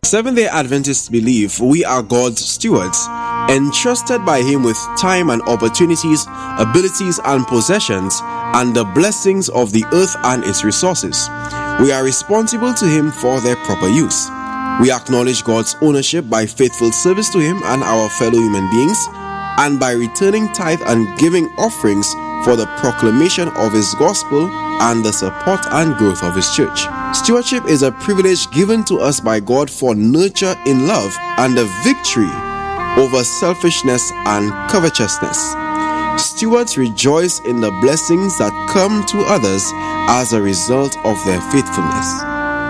Seventh-day Adventists believe we are God's stewards, entrusted by Him with time and opportunities, abilities and possessions, and the blessings of the earth and its resources. We are responsible to Him for their proper use. We acknowledge God's ownership by faithful service to Him and our fellow human beings, and by returning tithe and giving offerings for the proclamation of His gospel and the support and growth of His church. Stewardship is a privilege given to us by God for nurture in love and a victory over selfishness and covetousness. Stewards rejoice in the blessings that come to others as a result of their faithfulness.